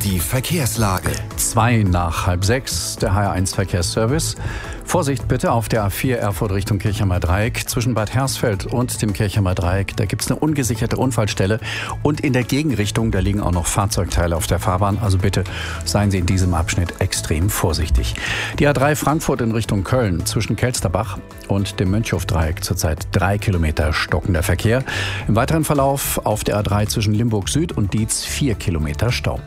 Die Verkehrslage. 5:02, der HR1 Verkehrsservice. Vorsicht bitte auf der A4 Erfurt Richtung Kirchheimer Dreieck. Zwischen Bad Hersfeld und dem Kirchheimer Dreieck, da gibt es eine ungesicherte Unfallstelle. Und in der Gegenrichtung, da liegen auch noch Fahrzeugteile auf der Fahrbahn. Also bitte seien Sie in diesem Abschnitt extrem vorsichtig. Die A3 Frankfurt in Richtung Köln zwischen Kelsterbach und dem Mönchhof-Dreieck zurzeit 3 Kilometer stockender Verkehr. Im weiteren Verlauf auf der A3 zwischen Limburg Süd und Dietz 4 Kilometer Stau.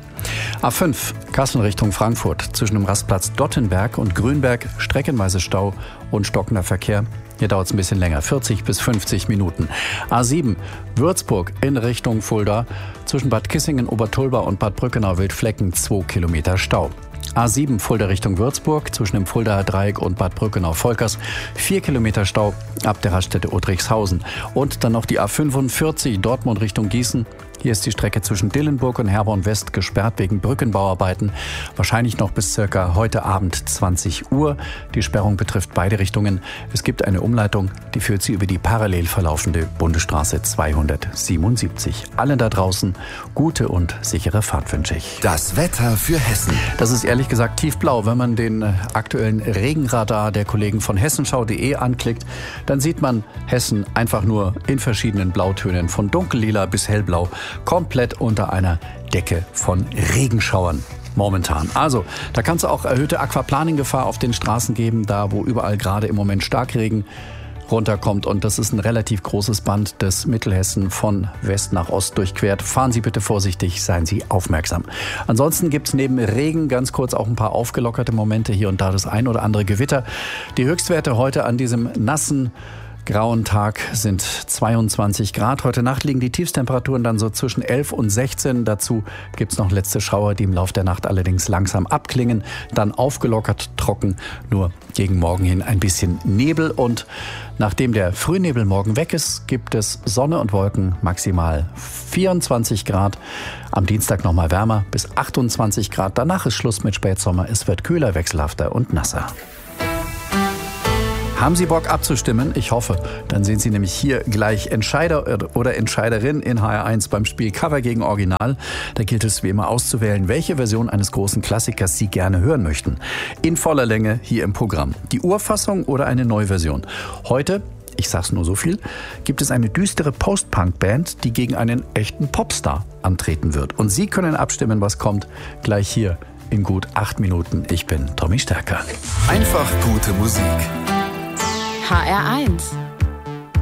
A5 Kassel Richtung Frankfurt zwischen dem Rastplatz Dottenberg und Grünberg streckenweise Stau und stockender Verkehr. Hier dauert es ein bisschen länger, 40 bis 50 Minuten. A7 Würzburg in Richtung Fulda zwischen Bad Kissingen, Obertulba und Bad Brückenau-Wildflecken 2 Kilometer Stau. A7 Fulda Richtung Würzburg zwischen dem Fuldaer Dreieck und Bad Brückenau-Volkers 4 Kilometer Stau ab der Raststätte Otrichshausen. Und dann noch die A45 Dortmund Richtung Gießen. Hier ist die Strecke zwischen Dillenburg und Herborn West gesperrt wegen Brückenbauarbeiten. Wahrscheinlich noch bis circa heute Abend 20 Uhr. Die Sperrung betrifft beide Richtungen. Es gibt eine Umleitung, die führt sie über die parallel verlaufende Bundesstraße 277. Allen da draußen gute und sichere Fahrt wünsche ich. Das Wetter für Hessen. Das ist ehrlich gesagt tiefblau. Wenn man den aktuellen Regenradar der Kollegen von hessenschau.de anklickt, dann sieht man Hessen einfach nur in verschiedenen Blautönen von dunkellila bis hellblau. Komplett unter einer Decke von Regenschauern momentan. Also, da kann es auch erhöhte Aquaplaning-Gefahr auf den Straßen geben, da wo überall gerade im Moment Starkregen runterkommt. Und das ist ein relativ großes Band, das Mittelhessen von West nach Ost durchquert. Fahren Sie bitte vorsichtig, seien Sie aufmerksam. Ansonsten gibt es neben Regen ganz kurz auch ein paar aufgelockerte Momente, hier und da das ein oder andere Gewitter. Die Höchstwerte heute an diesem nassen grauen Tag sind 22 Grad. Heute Nacht liegen die Tiefstemperaturen dann so zwischen 11 und 16. Dazu gibt es noch letzte Schauer, die im Laufe der Nacht allerdings langsam abklingen. Dann aufgelockert, trocken, nur gegen morgen hin ein bisschen Nebel. Und nachdem der Frühnebel morgen weg ist, gibt es Sonne und Wolken, maximal 24 Grad. Am Dienstag nochmal wärmer, bis 28 Grad. Danach ist Schluss mit Spätsommer. Es wird kühler, wechselhafter und nasser. Haben Sie Bock abzustimmen? Ich hoffe. Dann sehen Sie nämlich hier gleich Entscheider oder Entscheiderin in HR1 beim Spiel Cover gegen Original. Da gilt es wie immer auszuwählen, welche Version eines großen Klassikers Sie gerne hören möchten. In voller Länge hier im Programm. Die Urfassung oder eine Neuversion. Heute, ich sag's nur so viel, gibt es eine düstere Post-Punk-Band, die gegen einen echten Popstar antreten wird. Und Sie können abstimmen, was kommt, gleich hier in gut 8 Minuten. Ich bin Tommy Stärker. Einfach gute Musik. HR1